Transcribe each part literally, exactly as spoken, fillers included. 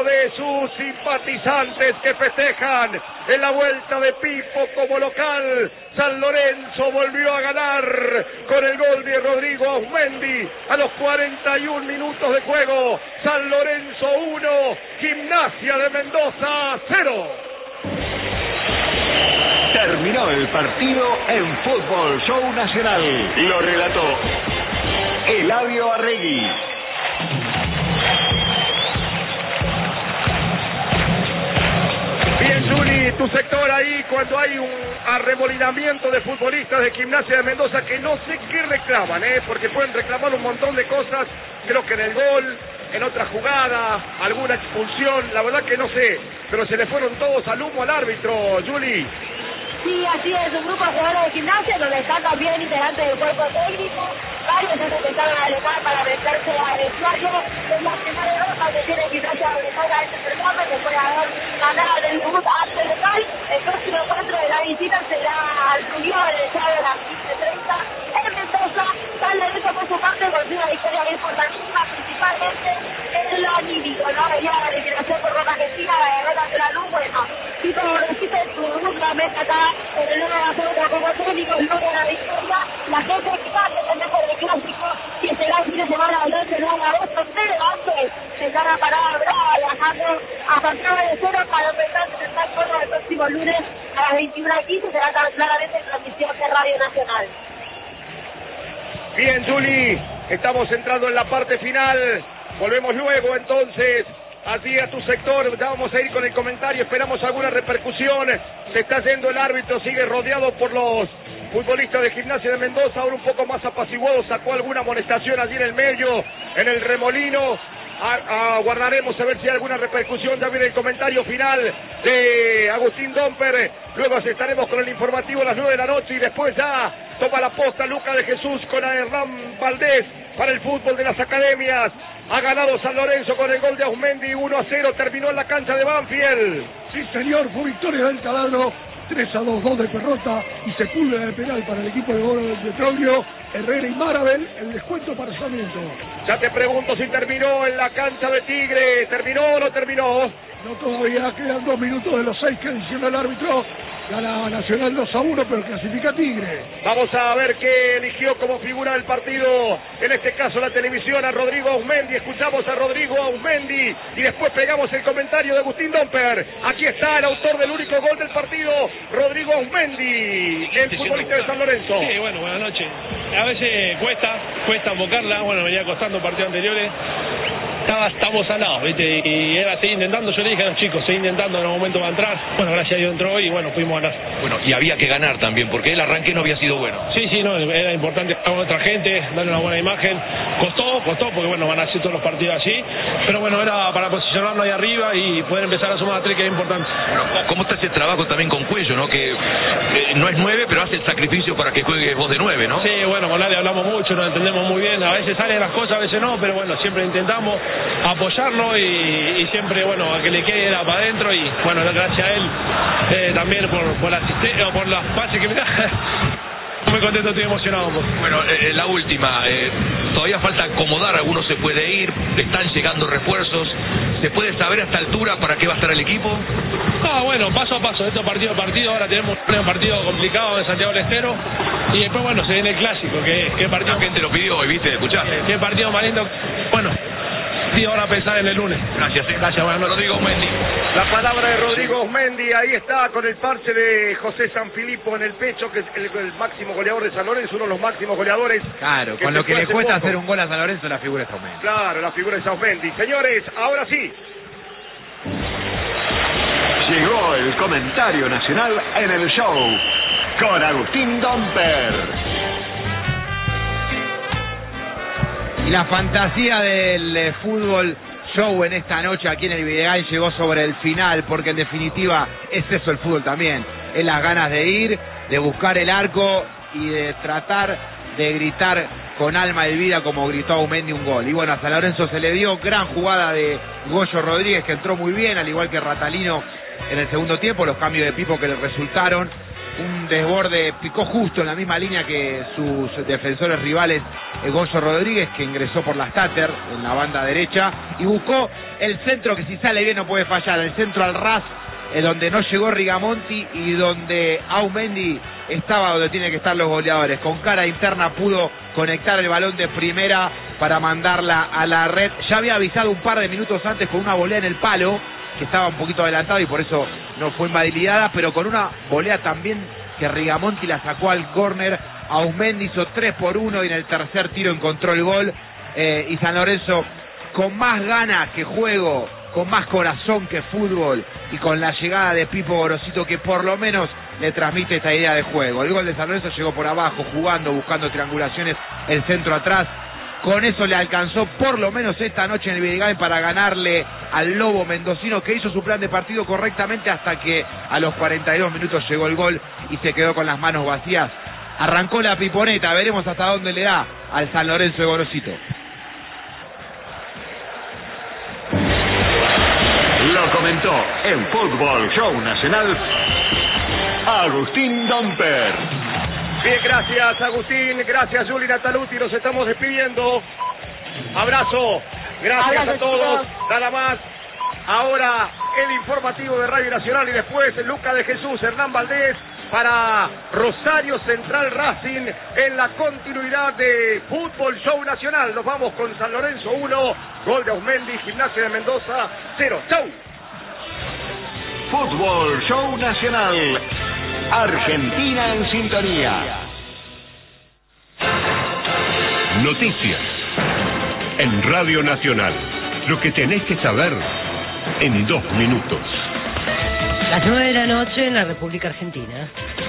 uno de sus simpatizantes que festejan en la vuelta de Pipo como local. San Lorenzo volvió a ganar con el gol de Rodrigo Auzmendi a los cuarenta y un minutos de juego. San Lorenzo uno, Gimnasia de Mendoza cero. Terminó el partido en Fútbol Show Nacional. Lo relató Eladio Arregui. Bien, Juli, tu sector ahí cuando hay un arremolinamiento de futbolistas de Gimnasia de Mendoza que no sé qué reclaman, ¿eh? Porque pueden reclamar un montón de cosas, creo que en el gol, en otra jugada, alguna expulsión, la verdad que no sé, pero se le fueron todos al humo al árbitro, Juli. Sí, así es, un grupo de jugadores de Gimnasia donde están también integrantes del cuerpo técnico, varios se empezaron a alejar para meterse al vestuario. Es la primera roja que tiene Gimnasia de Mendoza este programa, después de haber ganado el debut ante local. El próximo encuentro de la visita será al Rubio en el sábado a las quince treinta en Mendoza. San Lorenzo por su parte consigue una victoria muy importantísima, principalmente en lo anímico, ¿no? Venía la eliminación por Roca Argentina, la derrota de la luz, bueno, y como resiste su nuevamente acá en el nuevo de como técnico, luego de la victoria, la gente está pendiente del clásico y será el fin de semana del once de agosto, pero antes tendrán a parada brava viajando a Santiago de Cero para empezar a presentar el próximo lunes a las veintiuna quince, será claramente en transmisión de Radio Nacional. Bien, Juli, estamos entrando en la parte final, volvemos luego entonces allí a tu sector, ya vamos a ir con el comentario, esperamos alguna repercusión, se está yendo el árbitro, sigue rodeado por los futbolistas de Gimnasia de Mendoza, ahora un poco más apaciguado, sacó alguna amonestación allí en el medio, en el remolino. Aguardaremos a ver si hay alguna repercusión. Ya viene el comentario final de Agustín Domper. Luego estaremos con el informativo a las nueve de la noche y después ya toma la posta Luca de Jesús con Hernán Valdés para el fútbol de las academias. Ha ganado San Lorenzo con el gol de Auzmendi, uno a cero, terminó en la cancha de Banfield. Sí, señor, fue victoria del Taladro, tres a dos, gol de Perrota y Sepúlveda de penal para el equipo de Oro del Petróleo. Herrera y Marabel, el descuento para Sarmiento. Ya te pregunto si terminó en la cancha de Tigre. ¿Terminó o no terminó? No, todavía quedan dos minutos de los seis que adicionó el árbitro. Gana Nacional dos a uno, pero clasifica Tigre. Vamos a ver qué eligió como figura del partido, en este caso la televisión, a Rodrigo Auzmendi. Escuchamos a Rodrigo Auzmendi y después pegamos el comentario de Agustín Domper. Aquí está el autor del único gol del partido, Rodrigo Auzmendi, el futbolista de San Lorenzo. Sí, bueno, buenas noches. A veces cuesta, cuesta invocarla, bueno, venía costando partidos anteriores. Estaba, estamos al lado, ¿viste? Y era seguir intentando. Yo le dije a los chicos, seguir intentando, en algún momento va a entrar. Bueno, gracias a Dios entró y bueno, fuimos a ganar. Bueno, y había que ganar también, porque el arranque no había sido bueno. Sí, sí, no, era importante con otra gente, darle una buena imagen. Costó, costó, porque bueno, van a hacer todos los partidos así. Pero bueno, era para posicionarnos ahí arriba y poder empezar a sumar a tres, que es importante. Bueno, ¿cómo está ese trabajo también con Cuello, no? Que eh, no es nueve, pero hace el sacrificio para que juegue vos de nueve, ¿no? Sí, bueno, con nadie hablamos mucho, nos entendemos muy bien. A veces salen las cosas, a veces no, pero bueno, siempre intentamos apoyarlo y, y siempre, bueno, a que le quede era para adentro y bueno, gracias a él eh, también por, por la asistencia, por las pases que me da. Muy contento, estoy emocionado. Pues. Bueno, eh, la última, eh, todavía falta acomodar, algunos se puede ir, están llegando refuerzos, ¿se puede saber a esta altura para qué va a estar el equipo? Ah, bueno, paso a paso, esto partido a partido, ahora tenemos un partido complicado en Santiago del Estero y después, bueno, se viene el clásico, que, que partido... La gente lo pidió hoy, ¿viste? ¿Escuchaste? Qué partido más lindo, bueno... Sí, ahora a pensar en el lunes. Gracias, ¿eh? Gracias, bueno, Rodrigo Auzmendi. La palabra de Rodrigo Auzmendi, ahí está, con el parche de José Sanfilippo en el pecho, que es el, el máximo goleador de San Lorenzo, uno de los máximos goleadores. Claro, con lo que le cuesta hacer un gol a San Lorenzo, la figura es Auzmendi. Claro, la figura es Auzmendi. Señores, ahora sí. Llegó el comentario nacional en el show, con Agustín Domper. Y la fantasía del eh, fútbol show en esta noche aquí en el Videgain llegó sobre el final, porque en definitiva es eso el fútbol también, es las ganas de ir, de buscar el arco y de tratar de gritar con alma y vida como gritó Auzmendi un gol. Y bueno, a San Lorenzo se le dio gran jugada de Goyo Rodríguez, que entró muy bien, al igual que Ratalino en el segundo tiempo, los cambios de Pipo que le resultaron. un desborde, picó justo en la misma línea que sus defensores rivales, el Goyo Rodríguez, que ingresó por las Tater en la banda derecha y buscó el centro que si sale bien no puede fallar, el centro al ras, eh, donde no llegó Rigamonti y donde Aumendi estaba donde tiene que estar los goleadores. Con cara interna pudo conectar el balón de primera para mandarla a la red. Ya había avisado un par de minutos antes con una volea en el palo, que estaba un poquito adelantado y por eso no fue invalidada, pero con una volea también que Rigamonti la sacó al córner. Aumendi hizo tres por uno y en el tercer tiro encontró el gol. Eh, y San Lorenzo, con más ganas que juego, con más corazón que fútbol y con la llegada de Pipo Gorosito, que por lo menos le transmite esta idea de juego. El gol de San Lorenzo llegó por abajo, jugando, buscando triangulaciones, el centro atrás. Con eso le alcanzó por lo menos esta noche en el Vidigal para ganarle al Lobo mendocino, que hizo su plan de partido correctamente hasta que a los cuarenta y dos minutos llegó el gol y se quedó con las manos vacías. Arrancó la piponeta, veremos hasta dónde le da al San Lorenzo de Gorosito. Lo comentó en Fútbol Show Nacional Agustín Domper. Bien, gracias Agustín, gracias Juli Nataluti, nos estamos despidiendo. Abrazo, gracias Abrazo, a todos, chicos. nada más. Ahora el informativo de Radio Nacional y después Luca de Jesús, Hernán Valdés para Rosario Central Racing en la continuidad de Fútbol Show Nacional. Nos vamos con San Lorenzo uno, gol de Aumendi, Gimnasia de Mendoza cero. Chau. Fútbol Show Nacional. Argentina en sintonía. Noticias en Radio Nacional. Lo que tenés que saber en dos minutos. Las nueve de la noche en la República Argentina.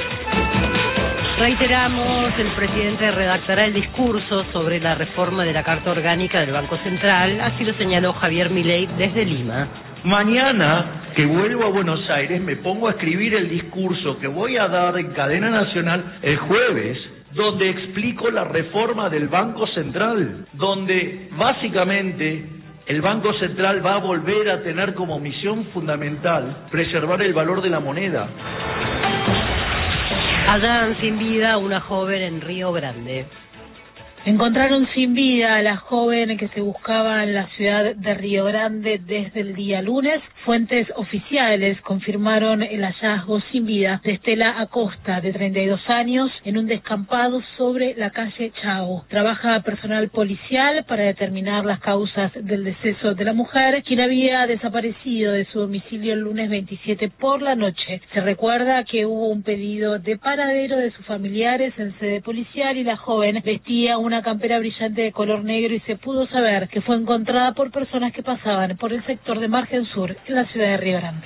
Reiteramos, el presidente redactará el discurso sobre la reforma de la Carta Orgánica del Banco Central, así lo señaló Javier Milei desde Lima. Mañana, que vuelvo a Buenos Aires, me pongo a escribir el discurso que voy a dar en cadena nacional el jueves, donde explico la reforma del Banco Central, donde básicamente el Banco Central va a volver a tener como misión fundamental preservar el valor de la moneda. Hallan sin vida a una joven en Río Grande. Encontraron sin vida a la joven que se buscaba en la ciudad de Río Grande desde el día lunes. Fuentes oficiales confirmaron el hallazgo sin vida de Estela Acosta, de treinta y dos años, en un descampado sobre la calle Chau. Trabaja personal policial para determinar las causas del deceso de la mujer, quien había desaparecido de su domicilio el lunes veintisiete por la noche. Se recuerda que hubo un pedido de paradero de sus familiares en sede policial y la joven vestía una una campera brillante de color negro y se pudo saber que fue encontrada por personas que pasaban por el sector de Margen Sur en la ciudad de Río Grande.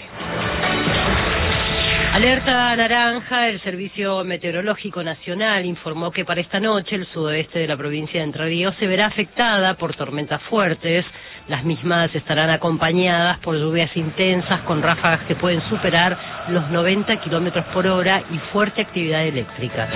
Alerta naranja, el Servicio Meteorológico Nacional informó que para esta noche el sudoeste de la provincia de Entre Ríos se verá afectada por tormentas fuertes. Las mismas estarán acompañadas por lluvias intensas con ráfagas que pueden superar los noventa kilómetros por hora y fuerte actividad eléctrica.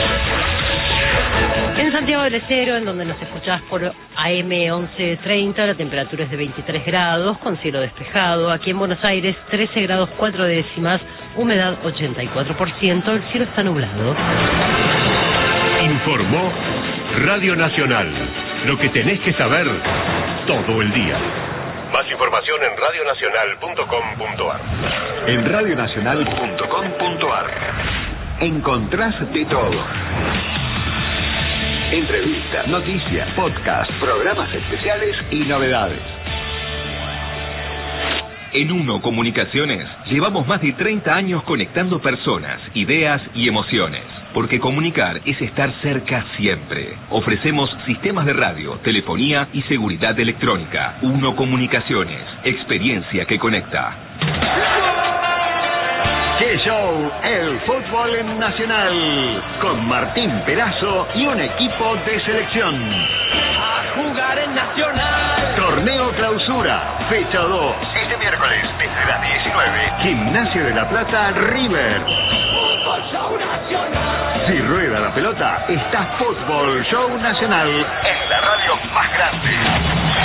En Santiago del Estero, en donde nos escuchás por A M once treinta, la temperatura es de veintitrés grados, con cielo despejado. Aquí en Buenos Aires, trece grados cuatro décimas, humedad ochenta y cuatro por ciento, el cielo está nublado. Informó Radio Nacional. Lo que tenés que saber todo el día. Más información en radio nacional punto com punto a r. En radio nacional punto com punto a r encontrás de todo. Entrevistas, noticias, podcast, programas especiales y novedades. En Uno Comunicaciones llevamos más de treinta años conectando personas, ideas y emociones. Porque comunicar es estar cerca siempre. Ofrecemos sistemas de radio, telefonía y seguridad electrónica. Uno Comunicaciones, experiencia que conecta. ¡Qué show! El fútbol en Nacional, con Martín Perazo y un equipo de selección. A jugar en Nacional. Torneo Clausura, fecha dos. Este miércoles, desde las diecinueve. Gimnasia de la Plata, River. Fútbol Show Nacional. Si rueda la pelota, está Fútbol Show Nacional en la radio más grande.